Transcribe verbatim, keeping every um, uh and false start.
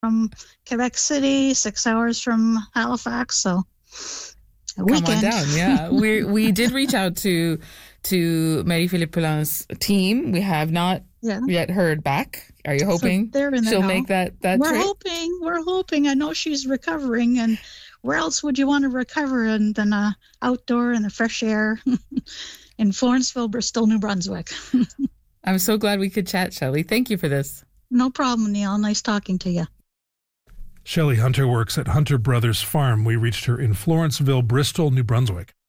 from Quebec City, six hours from Halifax. So a Come weekend. on down. Yeah, we we did reach out to to Marie-Philippe Poulin's team. We have not Yeah. yet heard back. Are you hoping So they're in the she'll know. make that that We're trip? hoping. We're hoping. I know she's recovering, and where else would you want to recover and than uh, outdoor in the fresh air in Florenceville, Bristol, New Brunswick? I'm so glad we could chat, Shelley. Thank you for this. No problem, Neil. Nice talking to you. Shelley Hunter works at Hunter Brothers Farm. We reached her in Florenceville, Bristol, New Brunswick.